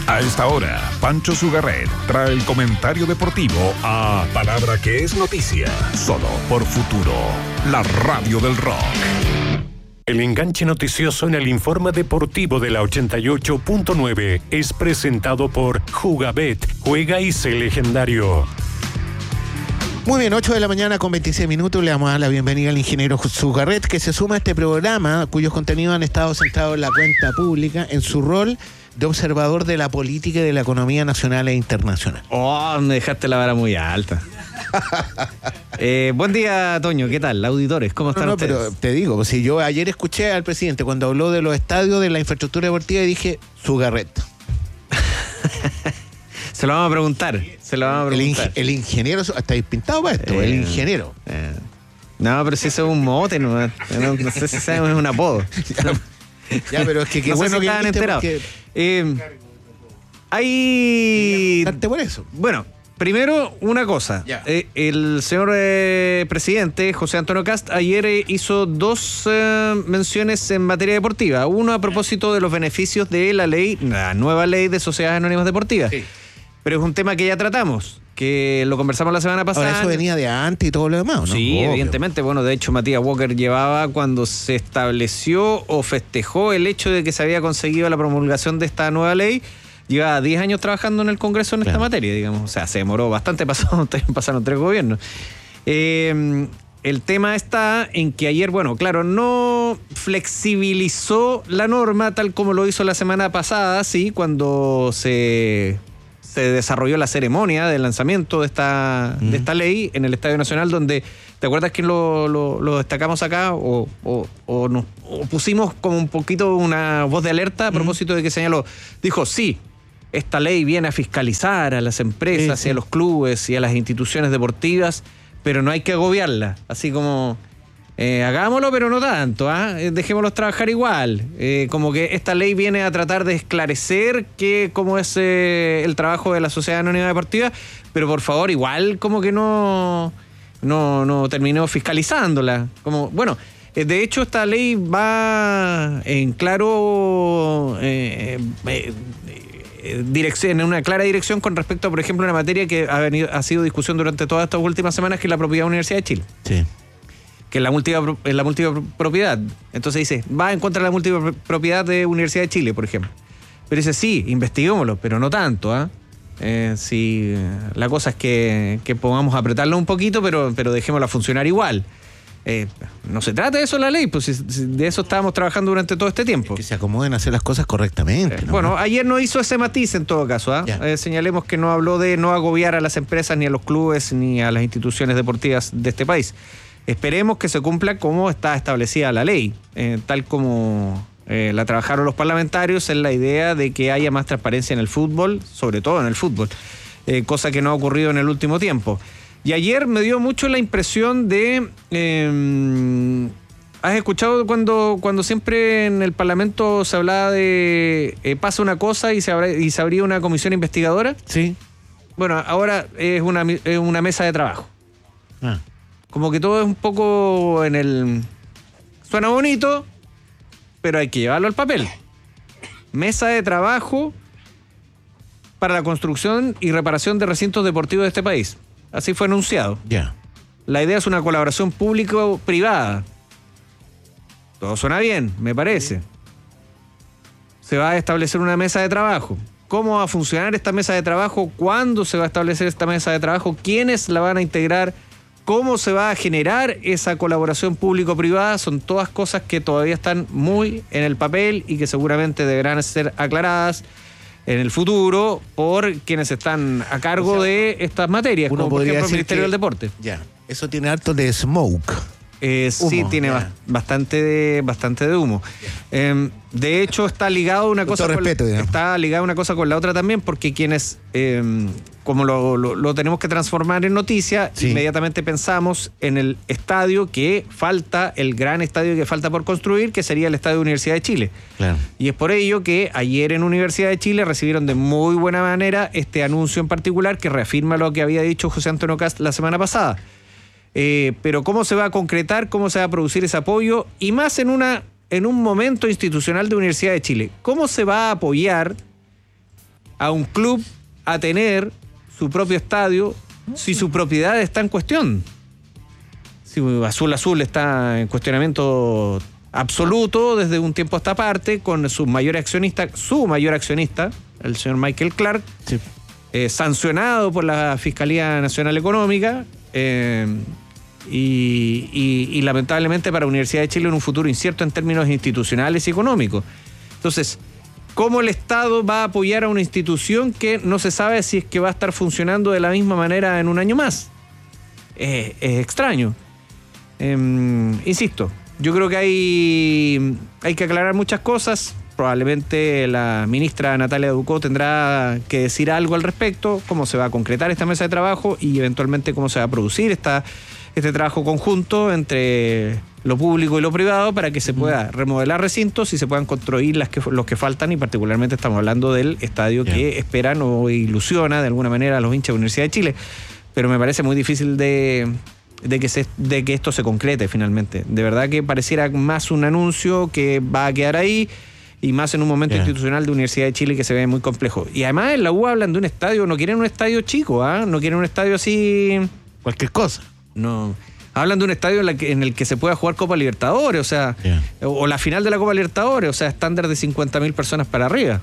A esta hora, Pancho Sugarret trae el comentario deportivo a Palabra que es noticia, solo por Futuro, la radio del rock. El enganche noticioso en el informe deportivo de la 88.9 es presentado por Jugabet, juega y sé legendario. Muy bien, 8 de la mañana con 26 minutos. Le damos a la bienvenida al ingeniero Sugarret, que se suma a este programa, cuyos contenidos han estado centrados en la cuenta pública, en su rol de observador de la política y de la economía nacional e internacional. Oh, me dejaste la vara muy alta. Buen día, Toño, ¿qué tal? Auditores, ¿cómo están ustedes? Pero te digo, si yo ayer escuché al presidente cuando habló de los estadios, de la infraestructura deportiva, y dije, Sugarret. Se lo vamos a preguntar. El ingeniero, está pintado para esto, el ingeniero. No, pero si eso es un mote, no sé si sabemos, es un apodo. Ya, pero es que qué no bueno sé si que estaban enterados. Date por eso. Bueno, primero una cosa. El señor presidente, José Antonio Kast, ayer hizo dos menciones en materia deportiva. Uno a propósito de los beneficios de la nueva ley de sociedades anónimas deportivas. Sí. Pero es un tema que ya tratamos, que lo conversamos la semana pasada. Ahora eso venía de antes y todo lo demás, ¿no? Sí, obvio. Evidentemente. Bueno, de hecho, Matías Walker llevaba cuando se estableció o festejó el hecho de que se había conseguido la promulgación de esta nueva ley. Lleva 10 años trabajando en el Congreso en esta materia, digamos. O sea, se demoró bastante, pasaron 3 gobiernos. El tema está en que ayer, bueno, claro, no flexibilizó la norma tal como lo hizo la semana pasada, sí, cuando se desarrolló la ceremonia de lanzamiento de esta ley en el Estadio Nacional, donde, ¿te acuerdas que lo destacamos acá o pusimos como un poquito una voz de alerta a propósito de que señaló? Dijo, sí, esta ley viene a fiscalizar a las empresas y a los clubes y a las instituciones deportivas, pero no hay que agobiarla, así como... hagámoslo, pero no tanto, dejémoslos trabajar igual. Como que esta ley viene a tratar de esclarecer cómo es el trabajo de la Sociedad Anónima Deportiva, pero por favor, igual como que no terminó fiscalizándola. Como, bueno, de hecho esta ley va en claro dirección, en una clara dirección con respecto a, por ejemplo, una materia que ha sido discusión durante todas estas últimas semanas, que es la propiedad de la Universidad de Chile. Sí. Que es la multipropiedad. Entonces dice, va en contra de la multipropiedad de Universidad de Chile, por ejemplo. Pero dice, sí, investiguémoslo, pero no tanto, sí, la cosa es que podamos apretarlo un poquito, pero dejémosla funcionar igual. No se trata de eso la ley, pues de eso estábamos trabajando durante todo este tiempo. Que se acomoden a hacer las cosas correctamente, ¿no? Bueno, ayer no hizo ese matiz en todo caso, señalemos que no habló de no agobiar a las empresas, ni a los clubes, ni a las instituciones deportivas de este país. Esperemos que se cumpla como está establecida la ley, tal como la trabajaron los parlamentarios, en la idea de que haya más transparencia en el fútbol, sobre todo en el fútbol, cosa que no ha ocurrido en el último tiempo. Y ayer me dio mucho la impresión de... ¿has escuchado cuando siempre en el Parlamento se hablaba de pasa una cosa y se abría una comisión investigadora? Sí. Bueno, ahora es una mesa de trabajo. Como que todo es un poco suena bonito, pero hay que llevarlo al papel. Mesa de trabajo para la construcción y reparación de recintos deportivos de este país. Así fue anunciado. La idea es una colaboración público-privada. Todo suena bien, me parece. Se va a establecer una mesa de trabajo. ¿Cómo va a funcionar esta mesa de trabajo? ¿Cuándo se va a establecer esta mesa de trabajo? ¿Quiénes la van a integrar? ¿Cómo se va a generar esa colaboración público-privada? Son todas cosas que todavía están muy en el papel y que seguramente deberán ser aclaradas en el futuro por quienes están a cargo de estas materias, como por ejemplo el Ministerio del Deporte. Eso tiene harto de smoke. Sí, tiene bastante de humo. De hecho, está ligado una cosa con la otra también, porque quienes, como lo tenemos que transformar en noticia, inmediatamente pensamos en el estadio que falta, el gran estadio que falta por construir, que sería el Estadio Universidad de Chile. Claro. Y es por ello que ayer en Universidad de Chile recibieron de muy buena manera este anuncio en particular que reafirma lo que había dicho José Antonio Kast la semana pasada. Pero cómo se va a concretar, cómo se va a producir ese apoyo, y más en un momento institucional de Universidad de Chile. ¿Cómo se va a apoyar a un club a tener su propio estadio si su propiedad está en cuestión. Si Azul está en cuestionamiento absoluto desde un tiempo a esta parte, con su mayor accionista, el señor Michael Clark, Sí. Sancionado por la Fiscalía Nacional Económica, y lamentablemente para la Universidad de Chile en un futuro incierto en términos institucionales y económicos. Entonces, ¿cómo el Estado va a apoyar a una institución que no se sabe si es que va a estar funcionando de la misma manera en un año más? Es extraño. Insisto, yo creo que hay que aclarar muchas cosas. Probablemente la ministra Natalia Ducó tendrá que decir algo al respecto, cómo se va a concretar esta mesa de trabajo y eventualmente cómo se va a producir este trabajo conjunto entre lo público y lo privado para que se pueda remodelar recintos y se puedan construir los que faltan, y particularmente estamos hablando del estadio que esperan o ilusiona de alguna manera a los hinchas de la Universidad de Chile. Pero me parece muy difícil de que esto se concrete finalmente. De verdad que pareciera más un anuncio que va a quedar ahí, y más en un momento institucional de Universidad de Chile que se ve muy complejo. Y además en la U hablan de un estadio, no quieren un estadio chico, no quieren un estadio así... Cualquier cosa. No, hablan de un estadio en el que se pueda jugar Copa Libertadores, o sea, o la final de la Copa Libertadores, o sea, estándar de 50.000 personas para arriba.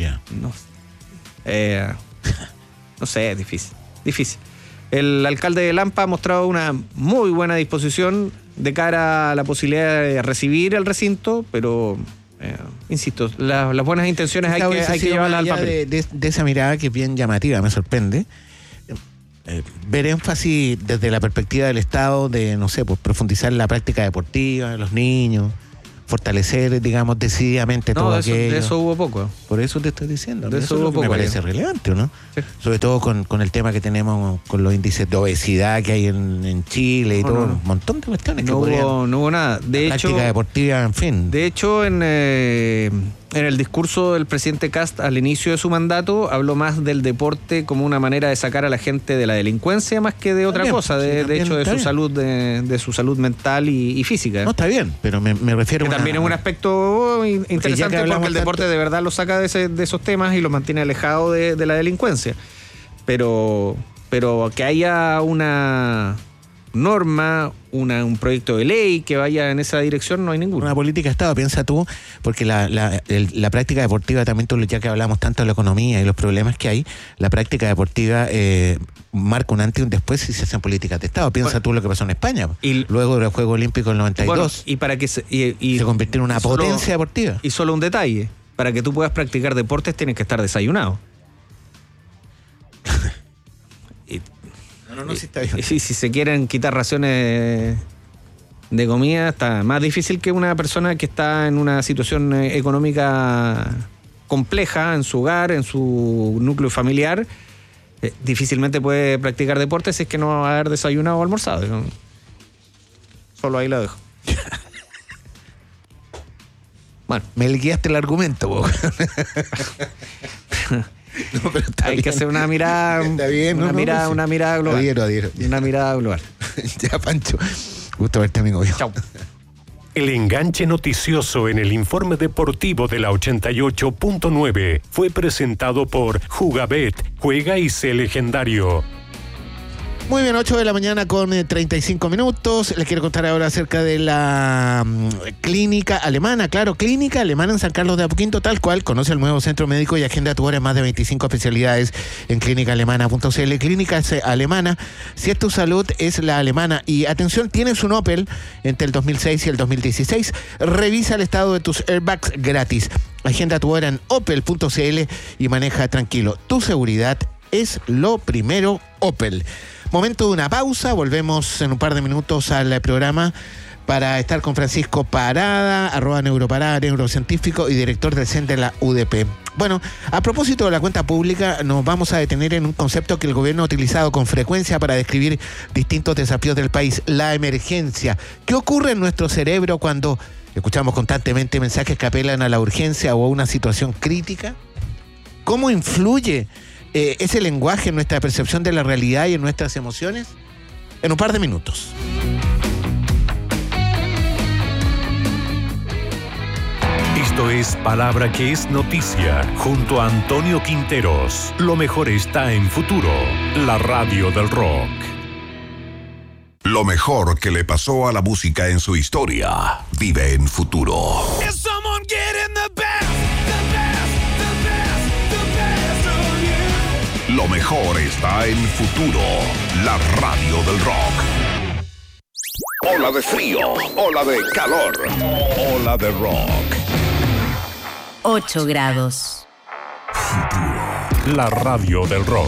No sé, es difícil. El alcalde de Lampa ha mostrado una muy buena disposición de cara a la posibilidad de recibir el recinto, pero insisto, las buenas intenciones hay que llevarlas al papel. De esa mirada que es bien llamativa, me sorprende. Ver énfasis desde la perspectiva del Estado de, no sé, pues profundizar la práctica deportiva de los niños, fortalecer, digamos, decididamente todo aquello. De eso hubo poco. Por eso te estoy diciendo. De eso hubo poco. Me parece relevante, ¿no? Sí. Sobre todo con el tema que tenemos con los índices de obesidad que hay en Chile y todo. Un montón de cuestiones no hubo nada. De hecho, práctica deportiva, en fin. De hecho, en el discurso del presidente Kast al inicio de su mandato habló más del deporte como una manera de sacar a la gente de la delincuencia más que de otra cosa, de hecho de su salud, de su salud mental y física. No, está bien, pero me refiero que también es un aspecto interesante porque el deporte de verdad lo saca de esos temas y lo mantiene alejado de la delincuencia. Pero que haya una norma, un proyecto de ley que vaya en esa dirección, no hay ninguno. Una política de Estado, piensa tú, porque la práctica deportiva también, ya que hablamos tanto de la economía y los problemas que hay, la práctica deportiva marca un antes y un después si se hacen políticas de Estado. Piensa tú lo que pasó en España, luego de los Juegos Olímpicos del 92. Y para que se convirtió en una potencia deportiva. Y solo un detalle, para que tú puedas practicar deportes tienes que estar desayunado. No, sí está bien. Y si se quieren quitar raciones de comida, está más difícil que una persona que está en una situación económica compleja en su hogar, en su núcleo familiar, difícilmente puede practicar deportes si es que no va a haber desayunado o almorzado. Solo ahí lo dejo. Bueno, me guiaste el argumento, vos. No, pero hay que hacer una mirada, una mirada global. Adhiero. Una mirada global. Ya, Pancho. Gusto verte, amigo. Chao. El enganche noticioso en el informe deportivo de la 88.9 fue presentado por Jugabet. Juega y sé legendario. Muy bien, 8 de la mañana con 35 minutos. Les quiero contar ahora acerca de la clínica alemana. Claro, clínica alemana en San Carlos de Apoquindo, tal cual. Conoce el nuevo centro médico y agenda tu hora en más de 25 especialidades en clínicaalemana.cl. Clínica alemana, si es tu salud, es la alemana. Y atención, tienes un Opel entre el 2006 y el 2016. Revisa el estado de tus airbags gratis. Agenda tu hora en opel.cl y maneja tranquilo. Tu seguridad es lo primero, Opel. Momento de una pausa, volvemos en un par de minutos al programa para estar con Francisco Parada, @neuroparada, neurocientífico y director del CEN de la UDP. Bueno, a propósito de la cuenta pública, nos vamos a detener en un concepto que el gobierno ha utilizado con frecuencia para describir distintos desafíos del país, la emergencia. ¿Qué ocurre en nuestro cerebro cuando escuchamos constantemente mensajes que apelan a la urgencia o a una situación crítica? ¿Cómo influye ese lenguaje en nuestra percepción de la realidad y en nuestras emociones? En un par de minutos. Esto es Palabra que es Noticia, junto a Antonio Quinteros. Lo mejor está en Futuro, la radio del rock. Lo mejor que le pasó a la música en su historia vive en Futuro. Lo mejor está en Futuro, la radio del rock. Ola de frío, ola de calor, ola de rock. 8 grados. Futuro, la radio del rock.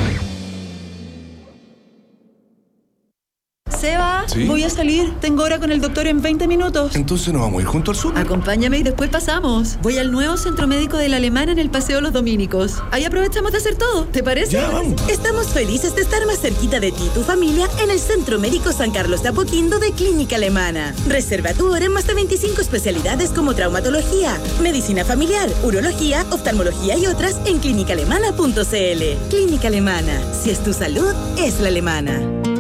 Seba, ¿Sí? voy a salir. Tengo hora con el doctor en 20 minutos. Entonces nos vamos a ir junto al súper. Acompáñame y después pasamos. Voy al nuevo centro médico de la Alemana en el Paseo Los Dominicos. Ahí aprovechamos de hacer todo. ¿Te parece? Ya, vamos. Estamos felices de estar más cerquita de ti y tu familia en el Centro Médico San Carlos de Apoquindo de Clínica Alemana. Reserva tu hora en más de 25 especialidades como traumatología, medicina familiar, urología, oftalmología y otras en clínicaalemana.cl. Clínica Alemana. Si es tu salud, es la alemana.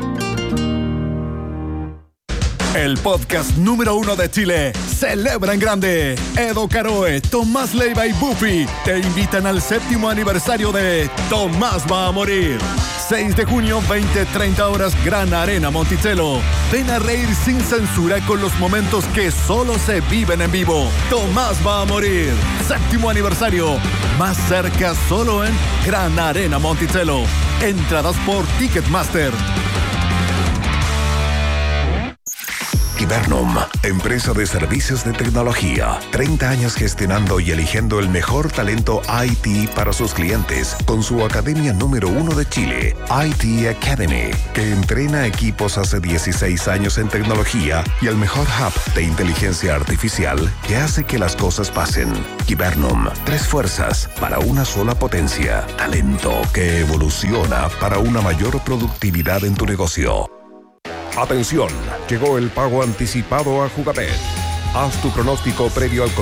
El podcast número 1 de Chile celebra en grande. Edo Caroe, Tomás Leiva y Buffy te invitan al 7º aniversario de Tomás va a morir. 6 de junio, 20:30 horas, Gran Arena Monticello. Ven a reír sin censura con los momentos que solo se viven en vivo. Tomás va a morir. 7º aniversario. Más cerca solo en Gran Arena Monticello. Entradas por Ticketmaster. Hibernum, empresa de servicios de tecnología. 30 años gestionando y eligiendo el mejor talento IT para sus clientes, con su academia número 1 de Chile, IT Academy, que entrena equipos hace 16 años en tecnología y el mejor hub de inteligencia artificial que hace que las cosas pasen. Hibernum, 3 fuerzas para una sola potencia. Talento que evoluciona para una mayor productividad en tu negocio. Atención, llegó el pago anticipado a Jugabet. Haz tu pronóstico previo al